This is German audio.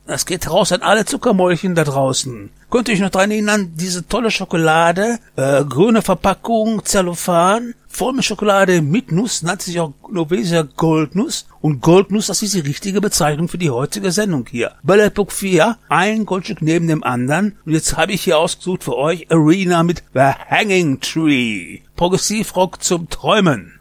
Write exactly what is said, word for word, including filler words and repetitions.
Das geht raus an alle Zuckermäulchen da draußen. Könnt ihr euch noch dran erinnern, diese tolle Schokolade, äh, grüne Verpackung, Zellophan, voll mit Schokolade mit Nuss, nannte sich auch Novesia Goldnuss. Und Goldnuss, das ist die richtige Bezeichnung für die heutige Sendung hier. Belle Epoque vier, ein Goldstück neben dem anderen. Und jetzt habe ich hier ausgesucht für euch Arena mit The Hanging Tree. Progressivrock zum Träumen.